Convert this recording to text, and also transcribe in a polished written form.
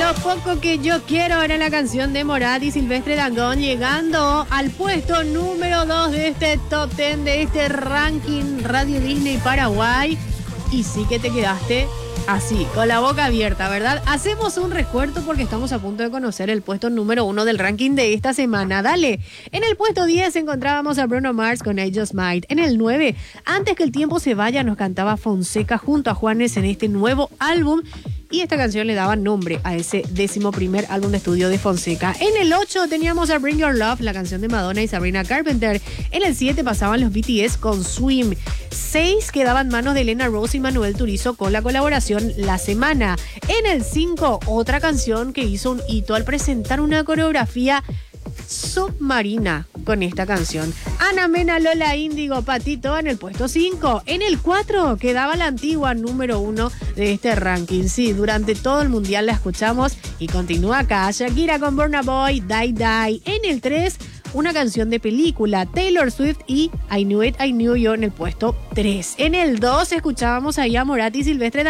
Lo poco que yo quiero era la canción de Morat y Silvestre Dangond, llegando al puesto número 2 de este top 10, de este ranking Radio Disney Paraguay. Y sí que te quedaste así, con la boca abierta, ¿verdad? Hacemos un recuerdo porque estamos a punto de conocer el puesto número 1 del ranking de esta semana. Dale. En el puesto 10 encontrábamos a Bruno Mars con I Just Might. En el 9, Antes que el tiempo se vaya, nos cantaba Fonseca junto a Juanes en este nuevo álbum. Y esta canción le daba nombre a ese 11º álbum de estudio de Fonseca. En el 8 teníamos a Bring Your Love, la canción de Madonna y Sabrina Carpenter. En el 7 pasaban los BTS con Swim. 6 quedaban en manos de Elena Rose y Manuel Turizo con la colaboración La Semana. En el 5, otra canción que hizo un hito al presentar una coreografía submarina con esta canción. Ana Mena, Lola Índigo, Patito en el puesto 5. En el 4 quedaba la antigua número 1 de este ranking. Sí, durante todo el mundial la escuchamos y continúa acá. Shakira con Burna Boy, Die Die. En el 3, una canción de película, Taylor Swift y I Knew It, I Knew You en el puesto 3. En el 2 escuchábamos ahí a Morat y Silvestre